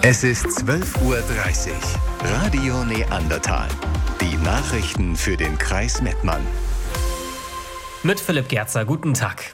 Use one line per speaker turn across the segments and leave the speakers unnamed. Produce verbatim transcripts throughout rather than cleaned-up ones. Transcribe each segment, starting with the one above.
Es ist zwölf Uhr dreißig. Radio Neandertal. Die Nachrichten für den Kreis Mettmann.
Mit Philipp Gerzer, guten Tag.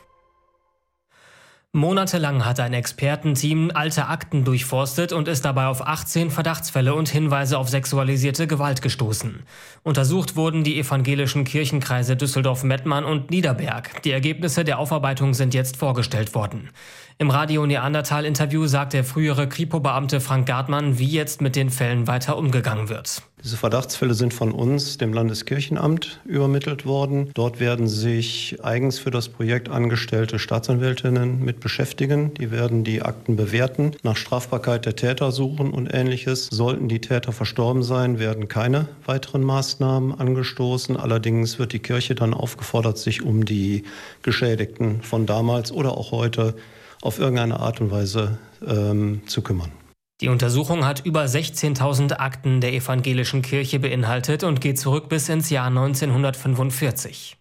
Monatelang hat ein Expertenteam alte Akten durchforstet und ist dabei auf achtzehn Verdachtsfälle und Hinweise auf sexualisierte Gewalt gestoßen. Untersucht wurden die evangelischen Kirchenkreise Düsseldorf-Mettmann und Niederberg. Die Ergebnisse der Aufarbeitung sind jetzt vorgestellt worden. Im Radio Neandertal-Interview sagt der frühere Kripo-Beamte Frank Gartmann, wie jetzt mit den Fällen weiter umgegangen wird.
Diese Verdachtsfälle sind von uns, dem Landeskirchenamt, übermittelt worden. Dort werden sich eigens für das Projekt angestellte Staatsanwältinnen mit beschäftigen. Die werden die Akten bewerten, nach Strafbarkeit der Täter suchen und Ähnliches. Sollten die Täter verstorben sein, werden keine weiteren Maßnahmen angestoßen. Allerdings wird die Kirche dann aufgefordert, sich um die Geschädigten von damals oder auch heute auf irgendeine Art und Weise ähm, zu kümmern.
Die Untersuchung hat über sechzehntausend Akten der evangelischen Kirche beinhaltet und geht zurück bis ins Jahr neunzehnhundertfünfundvierzig.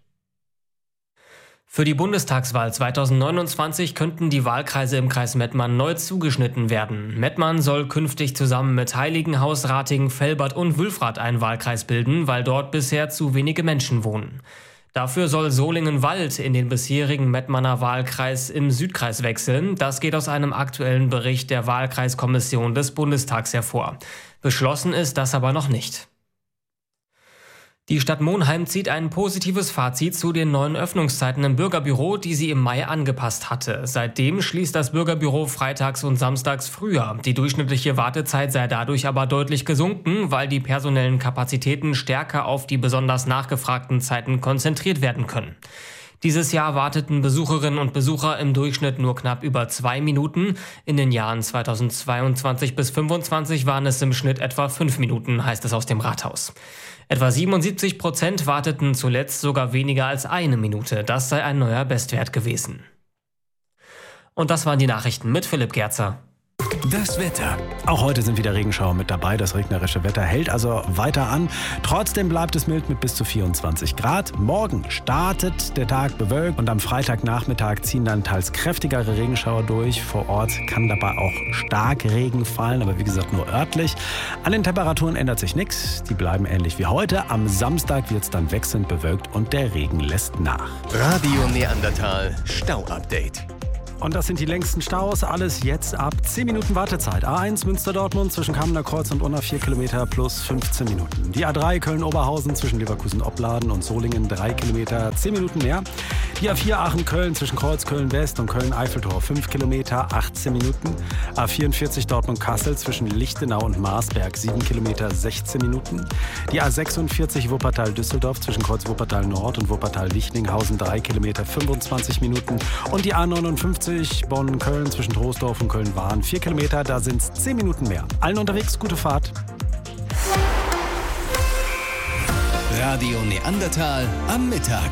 Für die Bundestagswahl zweitausendneunundzwanzig könnten die Wahlkreise im Kreis Mettmann neu zugeschnitten werden. Mettmann soll künftig zusammen mit Heiligenhaus, Ratingen, Velbert und Wülfrath einen Wahlkreis bilden, weil dort bisher zu wenige Menschen wohnen. Dafür soll Solingen-Wald in den bisherigen Mettmanner Wahlkreis im Südkreis wechseln. Das geht aus einem aktuellen Bericht der Wahlkreiskommission des Bundestags hervor. Beschlossen ist das aber noch nicht. Die Stadt Monheim zieht ein positives Fazit zu den neuen Öffnungszeiten im Bürgerbüro, die sie im Mai angepasst hatte. Seitdem schließt das Bürgerbüro freitags und samstags früher. Die durchschnittliche Wartezeit sei dadurch aber deutlich gesunken, weil die personellen Kapazitäten stärker auf die besonders nachgefragten Zeiten konzentriert werden können. Dieses Jahr warteten Besucherinnen und Besucher im Durchschnitt nur knapp über zwei Minuten. In den Jahren zweitausendzweiundzwanzig bis zweitausendfünfundzwanzig waren es im Schnitt etwa fünf Minuten, heißt es aus dem Rathaus. Etwa siebenundsiebzig Prozent warteten zuletzt sogar weniger als eine Minute. Das sei ein neuer Bestwert gewesen. Und das waren die Nachrichten mit Philipp Gerzer.
Das Wetter.
Auch heute sind wieder Regenschauer mit dabei. Das regnerische Wetter hält also weiter an. Trotzdem bleibt es mild mit bis zu vierundzwanzig Grad. Morgen startet der Tag bewölkt und am Freitagnachmittag ziehen dann teils kräftigere Regenschauer durch. Vor Ort kann dabei auch stark Regen fallen, aber wie gesagt nur örtlich. An den Temperaturen ändert sich nichts. Die bleiben ähnlich wie heute. Am Samstag wird es dann wechselnd bewölkt und der Regen lässt nach.
Radio Neandertal Stau-Update.
Und das sind die längsten Staus. Alles jetzt ab zehn Minuten Wartezeit. A eins Münster-Dortmund zwischen Kamener Kreuz und Unna vier Kilometer plus fünfzehn Minuten. Die A drei Köln-Oberhausen zwischen Leverkusen-Opladen und Solingen drei Kilometer, zehn Minuten mehr. Die A vier Aachen-Köln zwischen Kreuz-Köln-West und Köln-Eiffeltor fünf Kilometer, achtzehn Minuten. A vierundvierzig Dortmund-Kassel zwischen Lichtenau und Marsberg sieben Kilometer, sechzehn Minuten. Die A sechsundvierzig Wuppertal-Düsseldorf zwischen Kreuz-Wuppertal-Nord und Wuppertal-Lichtinghausen drei Kilometer, fünfundzwanzig Minuten. Und die A neunundfünfzig Bonn-Köln zwischen Troisdorf und Köln-Wahn vier Kilometer, da sind es zehn Minuten mehr. Allen unterwegs, gute Fahrt.
Radio Neandertal am Mittag.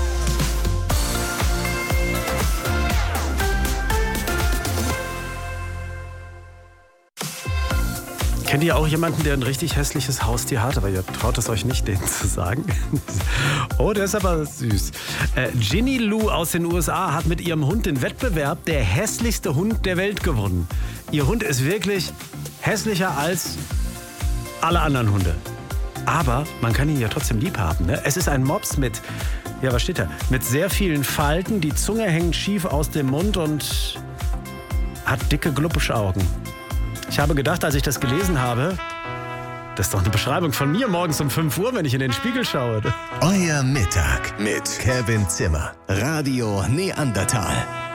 Kennt ihr auch jemanden, der ein richtig hässliches Haustier hat, aber ihr traut es euch nicht, denen zu sagen? Oh, der ist aber süß. Äh, Ginny Lou aus den U S A hat mit ihrem Hund den Wettbewerb der hässlichste Hund der Welt gewonnen. Ihr Hund ist wirklich hässlicher als alle anderen Hunde. Aber man kann ihn ja trotzdem lieb haben, ne? Es ist ein Mops mit, ja, was steht da? Mit sehr vielen Falten, die Zunge hängt schief aus dem Mund und hat dicke Glubbischaugen. Ich habe gedacht, als ich das gelesen habe, das ist doch eine Beschreibung von mir morgens um fünf Uhr, wenn ich in den Spiegel schaue.
Euer Mittag mit Kevin Zimmer. Radio Neandertal.